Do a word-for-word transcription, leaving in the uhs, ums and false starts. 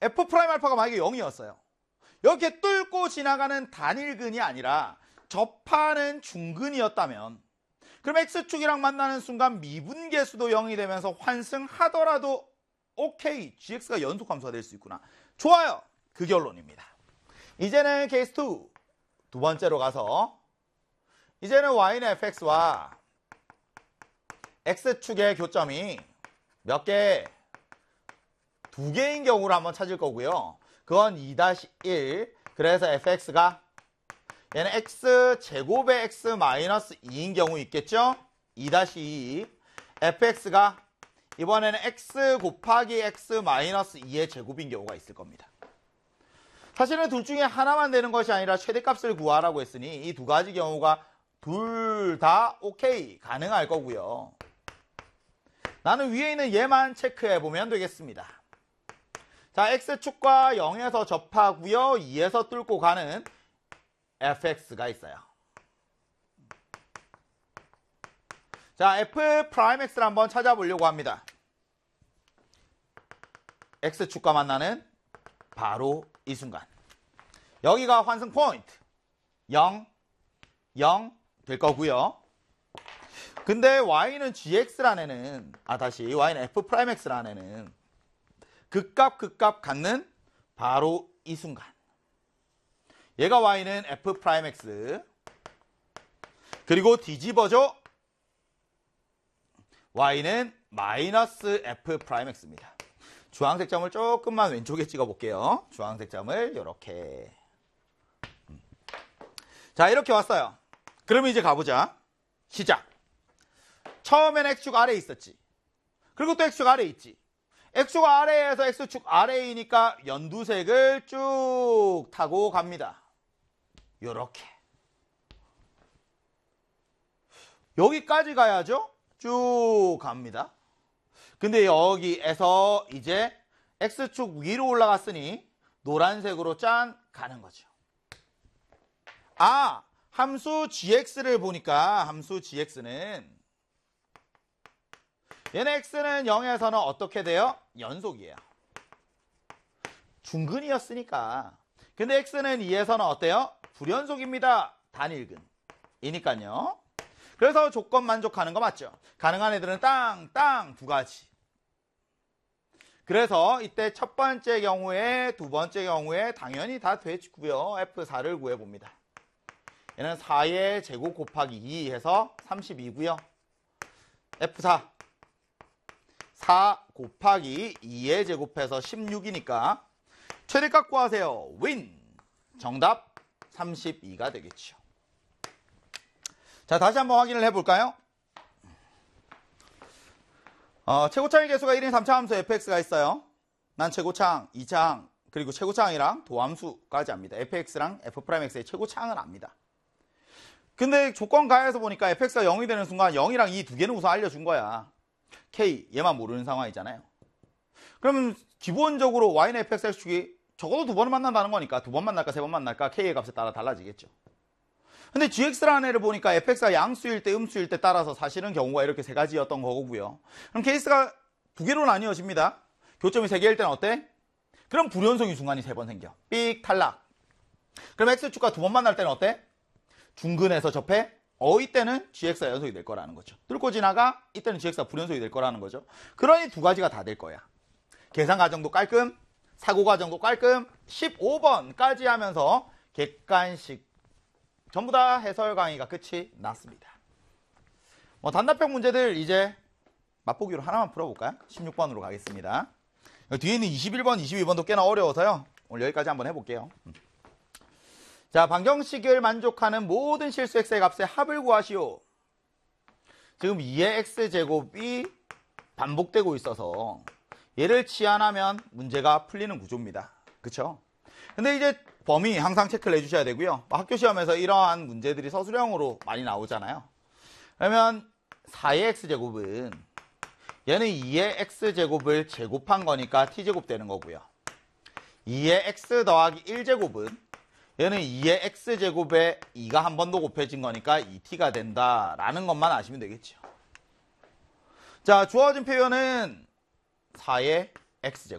F 프라임 알파가 만약에 영이었어요. 이렇게 뚫고 지나가는 단일근이 아니라 접하는 중근이었다면 그럼 X축이랑 만나는 순간 미분계수도 영이 되면서 환승하더라도 오케이, 지엑스가 연속함수가 될 수 있구나. 좋아요. 그 결론입니다. 이제는 케이스 이, 두 번째로 가서 이제는 y는 fx와 x축의 교점이 몇 개? 두 개인 경우를 한번 찾을 거고요. 그건 이 일, 그래서 fx가 얘는 x제곱의 x 마이너스 이인 경우 있겠죠? 이 이, fx가 이번에는 x 곱하기 x 마이너스 이의 제곱인 경우가 있을 겁니다. 사실은 둘 중에 하나만 되는 것이 아니라 최대값을 구하라고 했으니 이 두 가지 경우가 둘 다 오케이, 가능할 거고요. 나는 위에 있는 얘만 체크해보면 되겠습니다. 자, x축과 영에서 접하고요. 이에서 뚫고 가는 fx가 있어요. 자, f 프라임 x를 한번 찾아보려고 합니다. x축과 만나는 바로 이 순간. 여기가 환승 포인트. 영, 영 될 거고요. 근데 y는 gx란에는, 아, 다시, y는 f 프라임 x란에는 극값, 극값 갖는 바로 이 순간. 얘가 y는 f 프라임 x. 그리고 뒤집어줘. y는 마이너스 f 프라임 x입니다. 주황색 점을 조금만 왼쪽에 찍어 볼게요. 주황색 점을 이렇게. 자, 이렇게 왔어요. 그러면 이제 가보자. 시작. 처음엔 x축 아래에 있었지. 그리고 또 x축 아래에 있지. x축 아래에서 x축 아래이니까 연두색을 쭉 타고 갑니다. 요렇게. 여기까지 가야죠. 쭉 갑니다. 근데 여기에서 이제 x축 위로 올라갔으니 노란색으로 짠 가는 거죠. 아, 함수 gx를 보니까 함수 gx는 얘네 x는 영에서는 어떻게 돼요? 연속이에요. 중근이었으니까. 근데 x는 이에서는 어때요? 불연속입니다. 단일근. 이니까요. 그래서 조건 만족하는 거 맞죠? 가능한 애들은 땅, 땅 두 가지. 그래서 이때 첫 번째 경우에 두 번째 경우에 당연히 다 되고요. 에프 사를 구해봅니다. 얘는 사의 제곱 곱하기 이 해서 삼십이고요. 에프 사. 사 곱하기 이의 제곱해서 십육이니까 최대값 구하세요. 윈! 정답 삼십이가 되겠죠. 자, 다시 한번 확인을 해볼까요? 어, 최고창의 개수가 일인 삼 차 함수 fx가 있어요. 난 최고창, 이 차항, 그리고 최고창이랑 도함수까지 압니다. fx랑 f'x의 최고창은 압니다. 근데 조건 가에서 보니까 fx가 영이 되는 순간 영이랑 이 두 개는 우선 알려준 거야. k, 얘만 모르는 상황이잖아요. 그러면 기본적으로 y는 fx, x축이 적어도 두 번을 만난다는 거니까 두 번 만날까 세 번 만날까 k의 값에 따라 달라지겠죠. 근데 gx라는 애를 보니까 fx가 양수일 때 음수일 때 따라서 사실은 경우가 이렇게 세 가지였던 거고요. 그럼 케이스가 두 개로 나뉘어집니다. 교점이 세 개일 때는 어때? 그럼 불연속인 순간이 세 번 생겨. 삑 탈락. 그럼 x축과 두 번 만날 때는 어때? 중근에서 접해? 어, 이때는 gx가 연속이 될 거라는 거죠. 뚫고 지나가? 이때는 gx가 불연속이 될 거라는 거죠. 그러니 두 가지가 다 될 거야. 계산 과정도 깔끔, 사고 과정도 깔끔, 십오 번까지 하면서 객관식 전부 다 해설 강의가 끝이 났습니다. 뭐 단답형 문제들 이제 맛보기로 하나만 풀어볼까요? 십육 번으로 가겠습니다. 뒤에 있는 이십일 번, 이십이 번도 꽤나 어려워서요. 오늘 여기까지 한번 해볼게요. 자, 방정식을 만족하는 모든 실수 x의 값의 합을 구하시오. 지금 이의 x제곱이 반복되고 있어서 얘를 치환하면 문제가 풀리는 구조입니다. 그쵸? 근데 이제 범위 항상 체크를 해주셔야 되고요. 학교 시험에서 이러한 문제들이 서술형으로 많이 나오잖아요. 그러면 사의 x제곱은 얘는 이의 x제곱을 제곱한 거니까 t제곱 되는 거고요. 이의 x 더하기 일 제곱은 얘는 이의 x제곱에 이가 한 번 더 곱해진 거니까 이 티가 된다라는 것만 아시면 되겠죠. 자, 주어진 표현은 사의 x제곱.